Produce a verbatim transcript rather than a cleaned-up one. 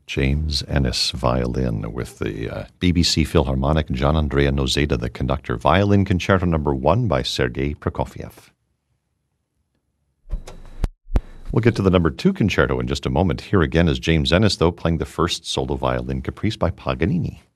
James Ennis, violin, with the uh, B B C Philharmonic, John Andrea Nozeda, the conductor. Violin Concerto Number One by Sergei Prokofiev. We'll get to the number two concerto in just a moment. Here again is James Ennis, though, playing the first solo violin caprice by Paganini.